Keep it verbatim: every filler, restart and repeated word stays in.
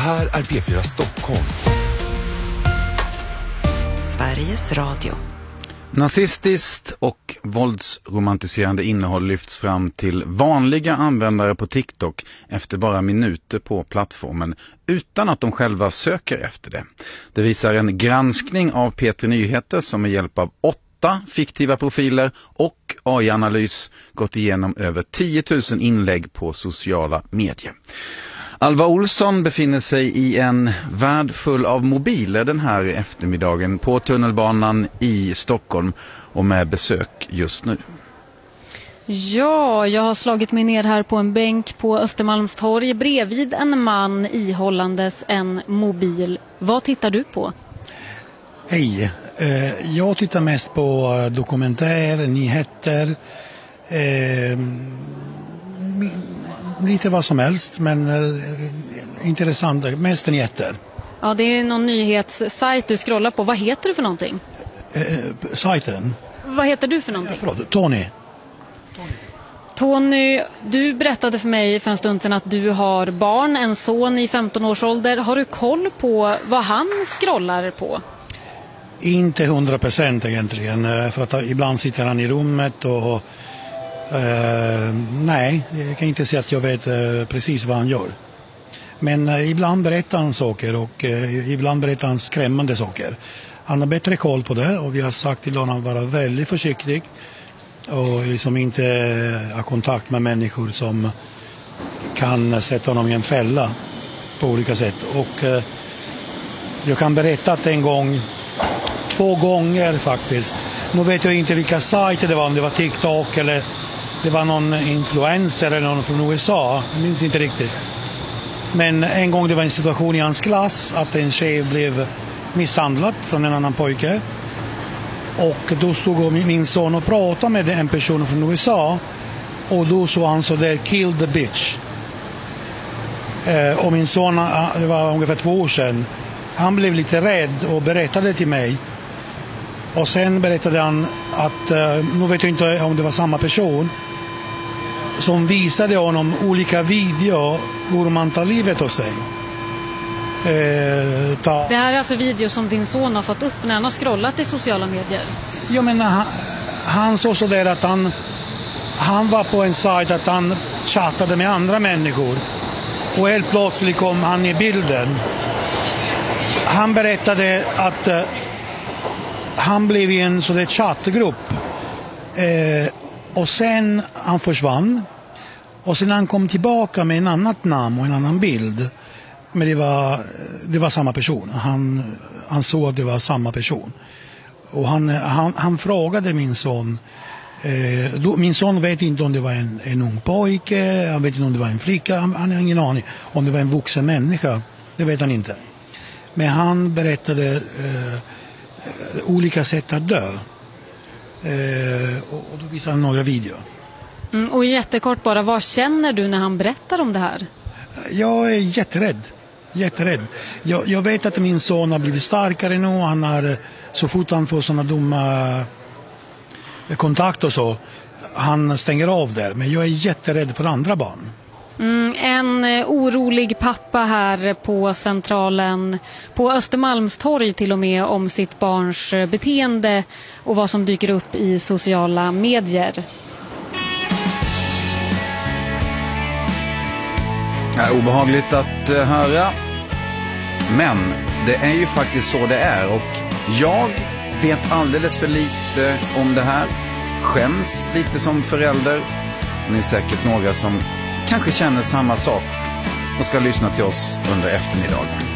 här är P fyra Stockholm. Sveriges Radio. Nazistiskt och våldsromantiserande innehåll lyfts fram till vanliga användare på TikTok efter bara minuter på plattformen utan att de själva söker efter det. Det visar en granskning av P tre Nyheter som med hjälp av åtta fiktiva profiler och A I-analys gått igenom över tio tusen inlägg på sociala medier. Alva Olsson befinner sig i en värld full av mobiler den här eftermiddagen på tunnelbanan i Stockholm och med besök just nu. Ja, jag har slagit mig ner här på en bänk på Östermalmstorg bredvid en man ihållandes en mobil. Vad tittar du på? Hej, jag tittar mest på dokumentär, nyheter, eh, lite vad som helst, men eh, intressant, mest nyheter. Ja, det är någon nyhetssajt du scrollar på. Vad heter du för någonting? Eh, sajten? Vad heter du för någonting? Ja, förlåt, Tony. Tony, du berättade för mig för en stund sedan att du har barn, en son i femton års ålder. Har du koll på vad han scrollar på? Inte hundra procent egentligen, för att ibland sitter han i rummet och eh, nej, jag kan inte säga att jag vet eh, precis vad han gör. Men eh, ibland berättar han saker och eh, ibland berättar han skrämmande saker. Han har bättre koll på det och vi har sagt till honom att vara väldigt försiktig och liksom inte ha kontakt med människor som kan sätta honom i en fälla på olika sätt. Och eh, jag kan berätta att en gång Två gånger faktiskt. Nu vet jag inte vilka sajter det var, om det var TikTok eller det var någon influencer eller någon från U S A. Jag minns inte riktigt. Men en gång det var en situation i hans klass att en tjej blev misshandlad från en annan pojke. Och då stod min son och pratade med en person från U S A. Och då sa han så där, kill the bitch. Och min son, det var ungefär två år sedan, han blev lite rädd och berättade till mig. Och sen berättade han att, nu vet jag inte om det var samma person, som visade honom olika videor hur man tar livet av sig. Eh, ta... Det här är alltså video som din son har fått upp när han har scrollat i sociala medier. Jag menar, han, han såg så där att han, han var på en sajt att han chattade med andra människor. Och helt plötsligt kom han i bilden. Han berättade att eh, han blev i en sån där chattgrupp. Eh, och sen han försvann. Och sen han kom tillbaka med en annat namn och en annan bild. Men det var, det var samma person. Han, han såg att det var samma person. Och han, han, han frågade min son. Eh, då, min son vet inte om det var en, en ung pojke. Han vet inte om det var en flicka. Han, han har ingen aning om det var en vuxen människa. Det vet han inte. Men han berättade eh, olika sätt att dö. Eh, och, och då visade han några videor. Mm, och jättekort bara, vad känner du när han berättar om det här? Jag är jätterädd. Jätterädd. Jag, jag vet att min son har blivit starkare nu. Han har, så fort han får sådana dumma kontakt och så, han stänger av där. Men jag är jätterädd för andra barn. Mm, en eh, orolig pappa här på centralen på Östermalmstorg till och med om sitt barns eh, beteende och vad som dyker upp i sociala medier. Det är obehagligt att uh, höra, men det är ju faktiskt så det är och jag vet alldeles för lite om det här, skäms lite som förälder. Ni är säkert några som kanske känner samma sak och ska lyssna till oss under eftermiddagen.